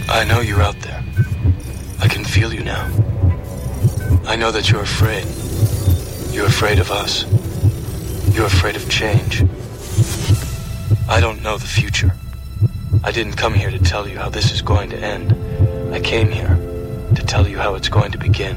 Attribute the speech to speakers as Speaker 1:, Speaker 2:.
Speaker 1: I know you're out there. I can feel you now. I know that you're afraid. You're afraid of us. You're afraid of change. I don't know the future. I didn't come here to tell you how this is going to end. I came here to tell you how it's going to begin.